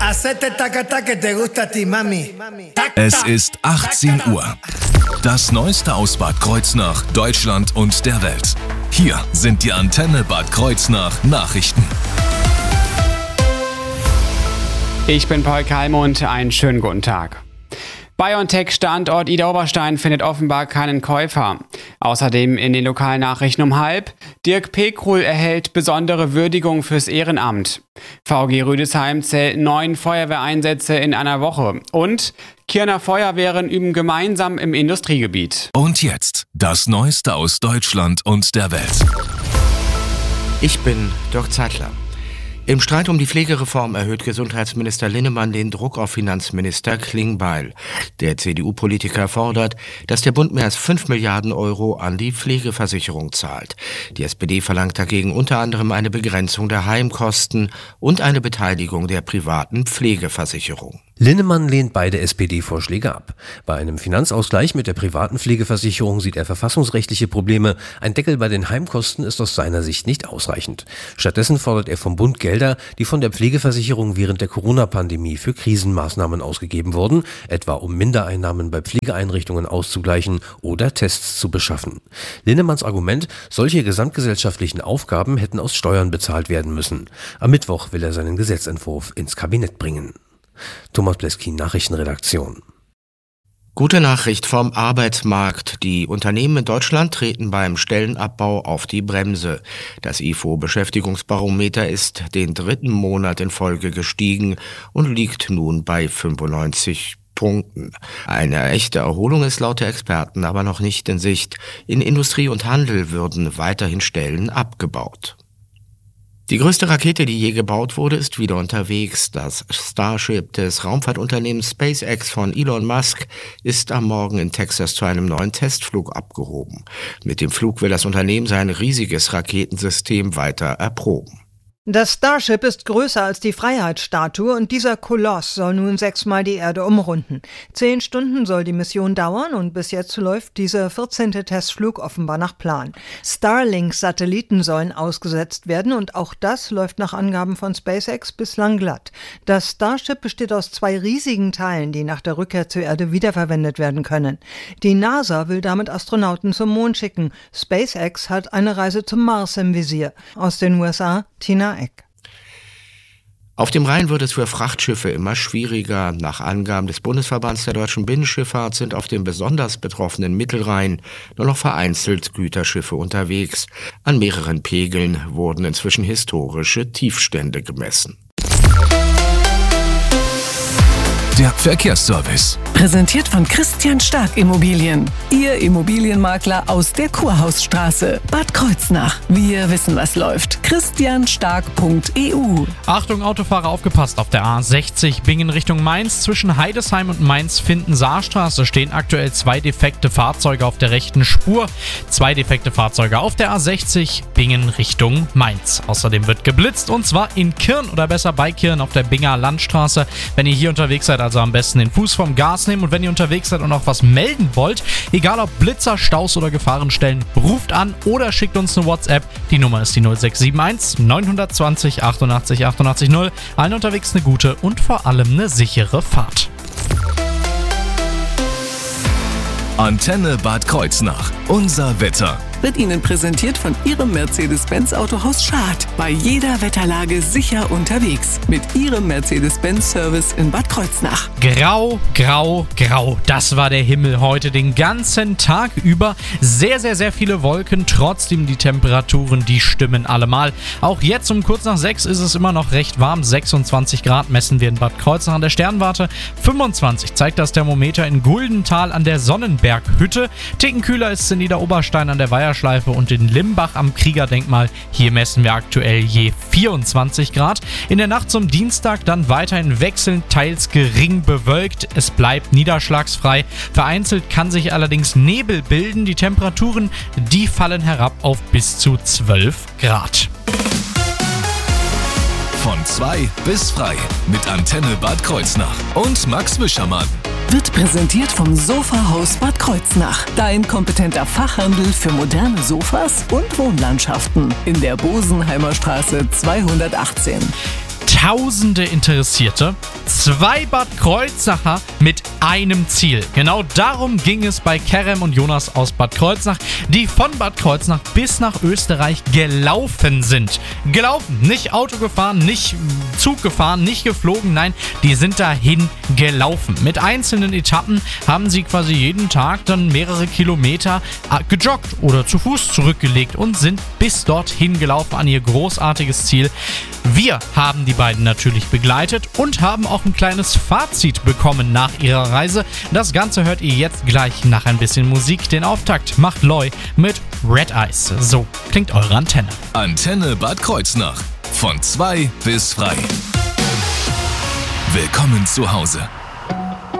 Hacete taca que te gusta a ti, mami. Es ist 18 Uhr. Das Neueste aus Bad Kreuznach, Deutschland und der Welt. Hier sind die Antenne Bad Kreuznach Nachrichten. Ich bin Paul Kalmund, einen schönen guten Tag. BioNTech-Standort Idar-Oberstein findet offenbar keinen Käufer. Außerdem in den Lokalnachrichten um 12:30: Dirk Pekruhl erhält besondere Würdigung fürs Ehrenamt. VG Rüdesheim zählt 9 Feuerwehreinsätze in einer Woche. Und Kirner Feuerwehren üben gemeinsam im Industriegebiet. Und jetzt das Neueste aus Deutschland und der Welt. Ich bin Dirk Zeitler. Im Streit um die Pflegereform erhöht Gesundheitsminister Linnemann den Druck auf Finanzminister Klingbeil. Der CDU-Politiker fordert, dass der Bund mehr als 5 Milliarden Euro an die Pflegeversicherung zahlt. Die SPD verlangt dagegen unter anderem eine Begrenzung der Heimkosten und eine Beteiligung der privaten Pflegeversicherung. Linnemann lehnt beide SPD-Vorschläge ab. Bei einem Finanzausgleich mit der privaten Pflegeversicherung sieht er verfassungsrechtliche Probleme. Ein Deckel bei den Heimkosten ist aus seiner Sicht nicht ausreichend. Stattdessen fordert er vom Bund Gelder, die von der Pflegeversicherung während der Corona-Pandemie für Krisenmaßnahmen ausgegeben wurden, etwa um Mindereinnahmen bei Pflegeeinrichtungen auszugleichen oder Tests zu beschaffen. Linnemanns Argument: solche gesamtgesellschaftlichen Aufgaben hätten aus Steuern bezahlt werden müssen. Am Mittwoch will er seinen Gesetzentwurf ins Kabinett bringen. Thomas Bleskin, Nachrichtenredaktion. Gute Nachricht vom Arbeitsmarkt. Die Unternehmen in Deutschland treten beim Stellenabbau auf die Bremse. Das ifo-Beschäftigungsbarometer ist den 3. Monat in Folge gestiegen und liegt nun bei 95 Punkten. Eine echte Erholung ist laut der Experten aber noch nicht in Sicht. In Industrie und Handel würden weiterhin Stellen abgebaut. Die größte Rakete, die je gebaut wurde, ist wieder unterwegs. Das Starship des Raumfahrtunternehmens SpaceX von Elon Musk ist am Morgen in Texas zu einem neuen Testflug abgehoben. Mit dem Flug will das Unternehmen sein riesiges Raketensystem weiter erproben. Das Starship ist größer als die Freiheitsstatue und dieser Koloss soll nun 6-mal die Erde umrunden. 10 Stunden soll die Mission dauern und bis jetzt läuft dieser 14. Testflug offenbar nach Plan. Starlink-Satelliten sollen ausgesetzt werden und auch das läuft nach Angaben von SpaceX bislang glatt. Das Starship besteht aus 2 riesigen Teilen, die nach der Rückkehr zur Erde wiederverwendet werden können. Die NASA will damit Astronauten zum Mond schicken. SpaceX hat eine Reise zum Mars im Visier. Aus den USA, Tina Eck. Auf dem Rhein wird es für Frachtschiffe immer schwieriger. Nach Angaben des Bundesverbands der deutschen Binnenschifffahrt sind auf dem besonders betroffenen Mittelrhein nur noch vereinzelt Güterschiffe unterwegs. An mehreren Pegeln wurden inzwischen historische Tiefstände gemessen. Der Verkehrsservice. Präsentiert von Christian Stark Immobilien. Ihr Immobilienmakler aus der Kurhausstraße, Bad Kreuznach. Wir wissen, was läuft. christianstark.eu. Achtung Autofahrer, aufgepasst! Auf der A60 Bingen Richtung Mainz zwischen Heidesheim und Mainz-Finden-Saarstraße stehen aktuell 2 defekte Fahrzeuge auf der rechten Spur. 2 defekte Fahrzeuge auf der A60 Bingen Richtung Mainz. Außerdem wird geblitzt und zwar in Kirn oder besser bei Kirn auf der Binger Landstraße. Wenn ihr hier unterwegs seid, also am besten den Fuß vom Gas nehmen und wenn ihr unterwegs seid und auch was melden wollt, egal ob Blitzer, Staus oder Gefahrenstellen, ruft an oder schickt uns eine WhatsApp. Die Nummer ist die 0671 920 88 88 0. Allen unterwegs eine gute und vor allem eine sichere Fahrt. Antenne Bad Kreuznach. Unser Wetter. Wird Ihnen präsentiert von Ihrem Mercedes-Benz Autohaus Schad. Bei jeder Wetterlage sicher unterwegs. Mit Ihrem Mercedes-Benz-Service in Bad Kreuznach. Grau, grau, grau. Das war der Himmel heute den ganzen Tag über. Sehr, sehr, sehr viele Wolken. Trotzdem die Temperaturen, die stimmen allemal. Auch jetzt um kurz nach 6 ist es immer noch recht warm. 26 Grad messen wir in Bad Kreuznach an der Sternwarte. 25 zeigt das Thermometer in Guldental an der Sonnenberghütte. Ticken kühler ist es in Idar-Oberstein an der Weiherschleife und in Limbach am Kriegerdenkmal. Hier messen wir aktuell je 24 Grad. In der Nacht zum Dienstag dann weiterhin wechselnd, teils gering bewölkt. Es bleibt niederschlagsfrei. Vereinzelt kann sich allerdings Nebel bilden. Die Temperaturen, die fallen herab auf bis zu 12 Grad. Von 2 bis frei mit Antenne Bad Kreuznach und Max Wischermann. Wird präsentiert vom Sofahaus Bad Kreuznach. Dein kompetenter Fachhandel für moderne Sofas und Wohnlandschaften. In der Bosenheimer Straße 218. Tausende Interessierte, 2 Bad Kreuznacher mit einem Ziel. Genau darum ging es bei Kerem und Jonas aus Bad Kreuznach, die von Bad Kreuznach bis nach Österreich gelaufen sind. Gelaufen, nicht Auto gefahren, nicht Zug gefahren, nicht geflogen, nein, die sind dahin gelaufen. Mit einzelnen Etappen haben sie quasi jeden Tag dann mehrere Kilometer gejoggt oder zu Fuß zurückgelegt und sind bis dorthin gelaufen an ihr großartiges Ziel. Wir haben die beiden natürlich begleitet und haben auch ein kleines Fazit bekommen nach ihrer Reise. Das Ganze hört ihr jetzt gleich nach ein bisschen Musik. Den Auftakt macht Loy mit Red Eyes. So klingt eure Antenne. Antenne Bad Kreuznach. Von 2 bis frei. Willkommen zu Hause.